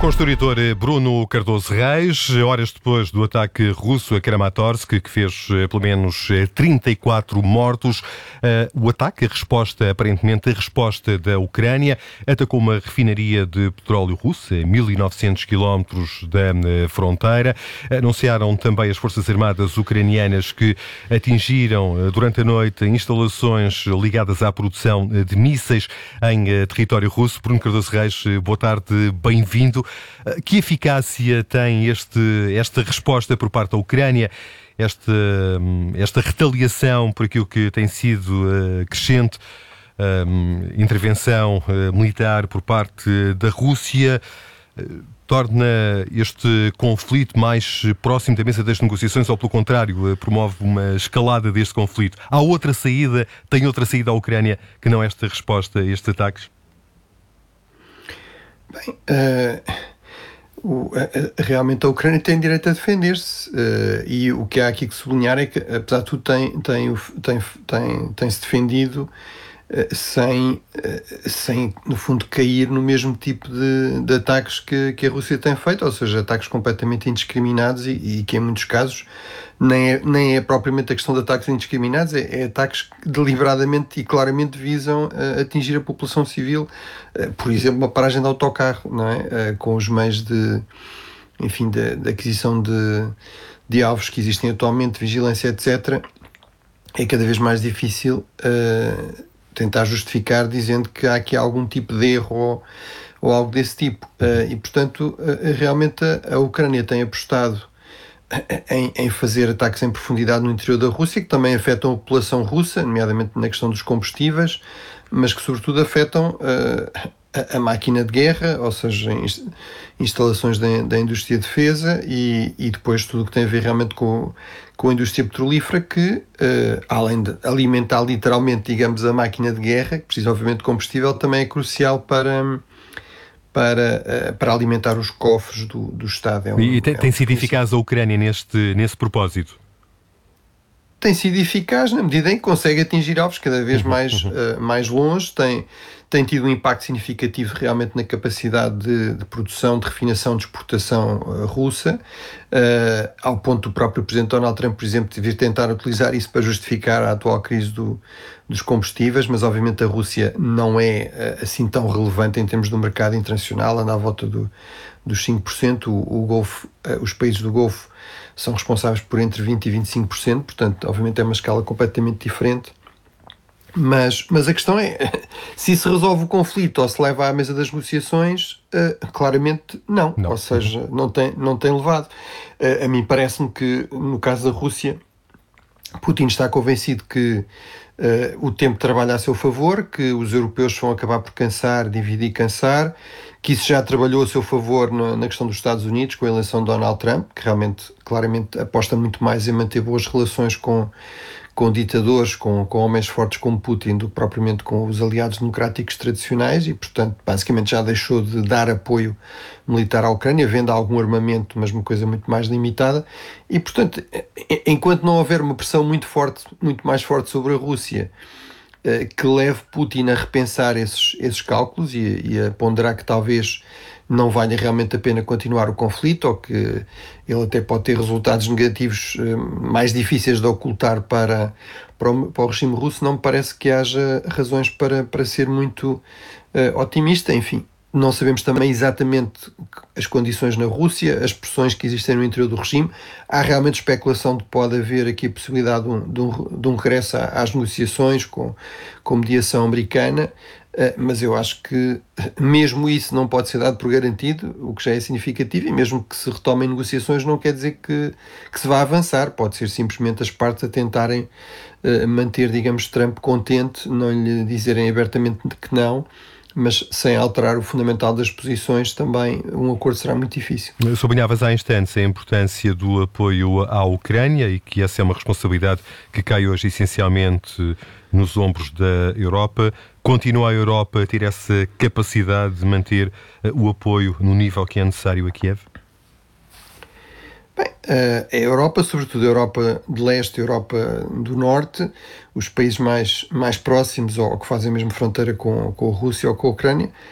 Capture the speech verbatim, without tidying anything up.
Com o historiador Bruno Cardoso Reis, horas depois do ataque russo a Kramatorsk, que fez pelo menos trinta e quatro mortos, o ataque, a resposta, aparentemente a resposta da Ucrânia, atacou uma refinaria de petróleo russa a mil e novecentos quilómetros da fronteira. Anunciaram também as Forças Armadas ucranianas que atingiram durante a noite instalações ligadas à produção de mísseis em território russo. Bruno Cardoso Reis, boa tarde, bem-vindo. Que eficácia tem este, esta resposta por parte da Ucrânia, esta, esta retaliação por aquilo que tem sido uh, crescente um, intervenção uh, militar por parte da Rússia? Uh, torna este conflito mais próximo da mesa das negociações ou, pelo contrário, uh, promove uma escalada deste conflito? Há outra saída? Tem outra saída à Ucrânia que não esta resposta a estes ataques? Bem, uh, o, a, a, realmente a Ucrânia tem direito a defender-se, uh, e o que há aqui que sublinhar é que, apesar de tudo, tem, tem, tem, tem, tem-se defendido uh, sem, uh, sem, no fundo, cair no mesmo tipo de, de ataques que, que a Rússia tem feito, ou seja, ataques completamente indiscriminados e, e que, em muitos casos, nem é, nem é propriamente a questão de ataques indiscriminados, é, é ataques que deliberadamente e claramente visam uh, atingir a população civil, uh, por exemplo, uma paragem de autocarro, não é? Uh, com os meios de, enfim, de, de aquisição de, de alvos que existem atualmente, vigilância, etcétera, é cada vez mais difícil uh, tentar justificar dizendo que há aqui algum tipo de erro ou, ou algo desse tipo. Uh, e, portanto, uh, realmente a, a Ucrânia tem apostado Em, em fazer ataques em profundidade no interior da Rússia, que também afetam a população russa, nomeadamente na questão dos combustíveis, mas que sobretudo afetam uh, a, a máquina de guerra, ou seja, instalações da, da indústria de defesa e, e depois tudo o que tem a ver realmente com, com a indústria petrolífera, que uh, além de alimentar literalmente, digamos, a máquina de guerra, que precisa obviamente de combustível, também é crucial para... Para, para alimentar os cofres do, do Estado. É um, e tem, é um tem sido eficaz a Ucrânia neste, nesse propósito? Tem sido eficaz na medida em que consegue atingir alvos cada vez mais, uh, mais longe, tem, tem tido um impacto significativo realmente na capacidade de, de produção, de refinação, de exportação uh, russa, uh, ao ponto do próprio Presidente Donald Trump, por exemplo, de vir tentar utilizar isso para justificar a atual crise do, dos combustíveis, mas obviamente a Rússia não é uh, assim tão relevante em termos do mercado internacional, anda à volta do, dos cinco por cento, o, o Golfo, uh, os países do Golfo são responsáveis por entre vinte por cento e vinte e cinco por cento, portanto, obviamente é uma escala completamente diferente. Mas, mas a questão é, se se resolve o conflito ou se leva à mesa das negociações, uh, claramente não. não. Ou seja, não tem, não tem levado. Uh, a mim parece-me que, no caso da Rússia, Putin está convencido que uh, o tempo trabalha a seu favor, que os europeus vão acabar por cansar, dividir e cansar, que isso já trabalhou a seu favor na, na questão dos Estados Unidos, com a eleição de Donald Trump, que realmente, claramente, aposta muito mais em manter boas relações com, com ditadores, com, com homens fortes como Putin, do que propriamente com os aliados democráticos tradicionais e, portanto, basicamente já deixou de dar apoio militar à Ucrânia, vendo algum armamento, mas uma coisa muito mais limitada. E, portanto, enquanto não houver uma pressão muito forte, muito mais forte sobre a Rússia, que leve Putin a repensar esses, esses cálculos e, e a ponderar que talvez não valha realmente a pena continuar o conflito, ou que ele até pode ter resultados negativos mais difíceis de ocultar para, para, o, para o regime russo, não me parece que haja razões para, para ser muito uh, otimista. Enfim, não sabemos também exatamente as condições na Rússia, as pressões que existem no interior do regime. Há realmente especulação de que pode haver aqui a possibilidade de um, de um, de um regresso às negociações com, com mediação americana, mas eu acho que mesmo isso não pode ser dado por garantido, o que já é significativo, e mesmo que se retomem negociações não quer dizer que, que se vá avançar. Pode ser simplesmente as partes a tentarem uh, manter, digamos, Trump contente, não lhe dizerem abertamente que não, mas sem alterar o fundamental das posições, também um acordo será muito difícil. Sublinhavas há instantes a importância do apoio à Ucrânia e que essa é uma responsabilidade que cai hoje essencialmente nos ombros da Europa. Continua a Europa a ter essa capacidade de manter o apoio no nível que é necessário a Kiev? Bem, a Europa, sobretudo a Europa de Leste, a Europa do Norte, os países mais, mais próximos ou que fazem a mesma fronteira com, com a Rússia ou com a Ucrânia,